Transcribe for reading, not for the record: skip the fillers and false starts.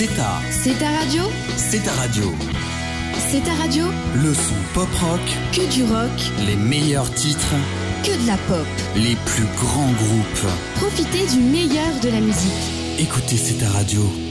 C'est ta radio. C'est ta radio. C'est ta radio. Le son pop-rock. Que du rock. Les meilleurs titres. Que de la pop. Les plus grands groupes. Profitez du meilleur de la musique. Écoutez C'est ta radio.